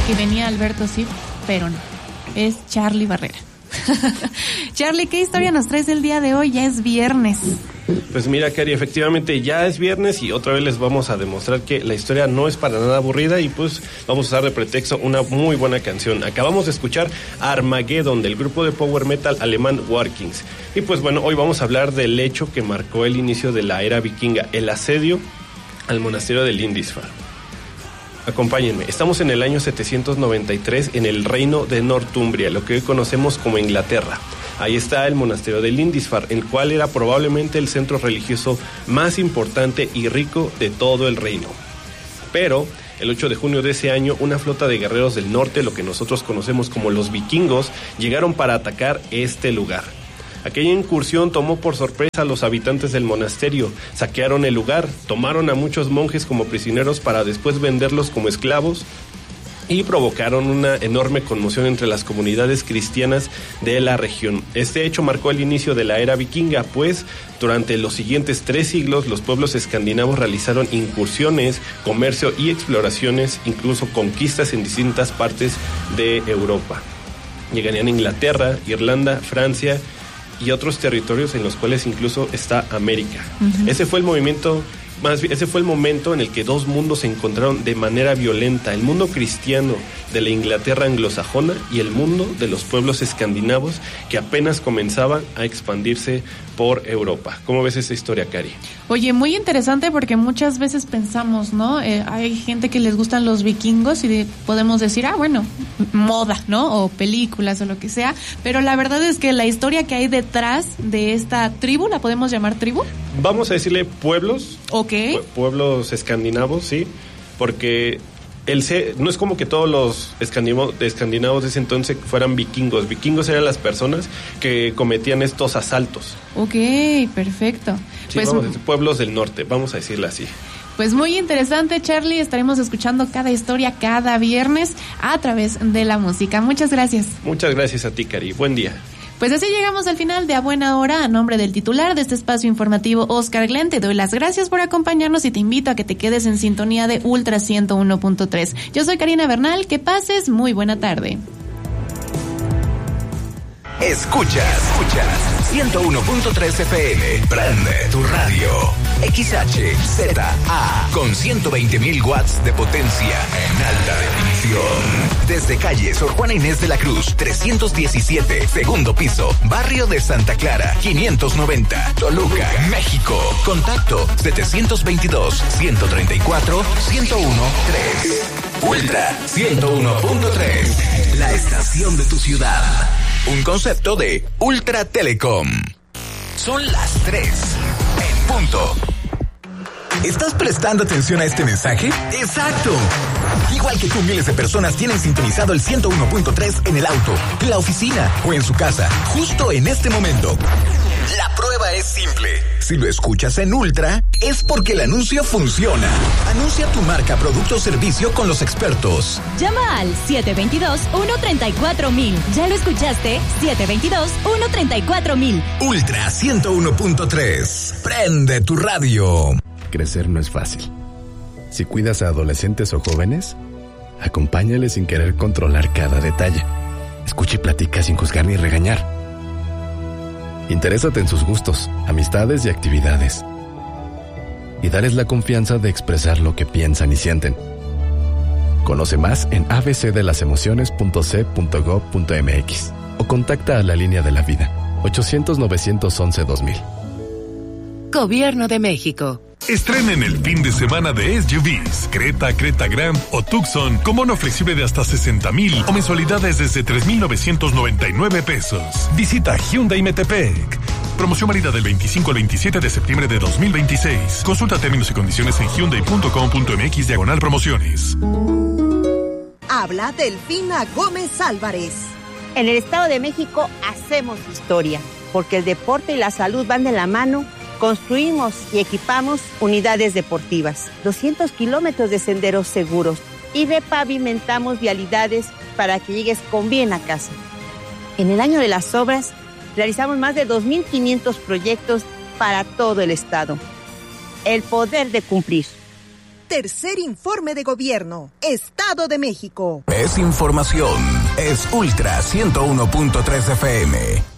que venía Alberto Cid, pero no, es Charly Barrera. Charly, ¿qué historia nos traes el día de hoy? Ya es viernes. Pues mira, Cari, efectivamente ya es viernes y otra vez les vamos a demostrar que la historia no es para nada aburrida y pues vamos a usar de pretexto una muy buena canción. Acabamos de escuchar Armageddon del grupo de power metal alemán Warkings. Y pues bueno, hoy vamos a hablar del hecho que marcó el inicio de la era vikinga, el asedio al monasterio de Lindisfarne. Acompáñenme, estamos en el año 793 en el reino de Northumbria, lo que hoy conocemos como Inglaterra. Ahí está el monasterio de Lindisfarne, el cual era probablemente el centro religioso más importante y rico de todo el reino. Pero el 8 de junio de ese año, una flota de guerreros del norte, lo que nosotros conocemos como los vikingos, llegaron para atacar este lugar. Aquella incursión tomó por sorpresa a los habitantes del monasterio, saquearon el lugar, tomaron a muchos monjes como prisioneros para después venderlos como esclavos y provocaron una enorme conmoción entre las comunidades cristianas de la región. Este hecho marcó el inicio de la era vikinga, pues durante los siguientes 3 siglos los pueblos escandinavos realizaron incursiones, comercio y exploraciones, incluso conquistas en distintas partes de Europa. Llegarían a Inglaterra, Irlanda, Francia y otros territorios en los cuales incluso está América. Uh-huh. Ese fue el momento en el que dos mundos se encontraron de manera violenta, el mundo cristiano de la Inglaterra anglosajona y el mundo de los pueblos escandinavos que apenas comenzaban a expandirse por Europa. ¿Cómo ves esa historia, Cari? Oye, muy interesante porque muchas veces pensamos, ¿no? Hay gente que les gustan los vikingos y podemos decir, bueno, moda, ¿no? O películas o lo que sea, pero la verdad es que la historia que hay detrás de esta tribu, ¿la podemos llamar tribu? Vamos a decirle pueblos. Ok. Pueblos escandinavos, sí, porque no es como que todos los escandinavos de ese entonces fueran vikingos. Vikingos eran las personas que cometían estos asaltos. Ok, perfecto. Sí, pues, vamos a decir pueblos del norte, vamos a decirlo así. Pues muy interesante, Charly. Estaremos escuchando cada historia cada viernes a través de la música. Muchas gracias. Muchas gracias a ti, Cari. Buen día. Pues así llegamos al final de A Buena Hora. A nombre del titular de este espacio informativo, Oscar Glenn, te doy las gracias por acompañarnos y te invito a que te quedes en sintonía de Ultra 101.3. Yo soy Karina Bernal, que pases muy buena tarde. Escuchas 101.3 FM. Prende tu radio. XHZA con 120.000 watts de potencia en alta definición. Desde calle Sor Juana Inés de la Cruz, 317, segundo piso, barrio de Santa Clara, 590, Toluca, México. Contacto 722-134-1013. Ultra 101.3. La estación de tu ciudad. Un concepto de Ultra Telecom. Son las 3 en punto. ¿Estás prestando atención a este mensaje? ¡Exacto! Igual que tú, miles de personas tienen sintonizado el 101.3 en el auto, en la oficina o en su casa, justo en este momento. La prueba es simple. Si lo escuchas en Ultra, es porque el anuncio funciona. Anuncia tu marca, producto o servicio con los expertos. Llama al 722-134-1000. ¿Ya lo escuchaste? 722-134-1000. Ultra 101.3. Prende tu radio. Crecer no es fácil. Si cuidas a adolescentes o jóvenes, acompáñales sin querer controlar cada detalle. Escucha y platica sin juzgar ni regañar. Interésate en sus gustos, amistades y actividades. Y dales la confianza de expresar lo que piensan y sienten. Conoce más en abcdelasemociones.c.gov.mx o contacta a la línea de la vida 800-911-2000. Gobierno de México. Estrenen el fin de semana de SUVs, Creta, Creta Grand o Tucson con bono flexible de hasta 60,000 o mensualidades desde 3,999 pesos. Visita Hyundai Metepec. Promoción válida del 25 al 27 de septiembre de 2026. Consulta términos y condiciones en hyundai.com.mx/promociones. Habla Delfina Gómez Álvarez. En el Estado de México hacemos historia, porque el deporte y la salud van de la mano. Construimos y equipamos unidades deportivas, 200 kilómetros de senderos seguros y repavimentamos vialidades para que llegues con bien a casa. En el año de las obras, realizamos más de 2,500 proyectos para todo el estado. El poder de cumplir. Tercer informe de gobierno. Estado de México. Es información. Es Ultra 101.3 FM.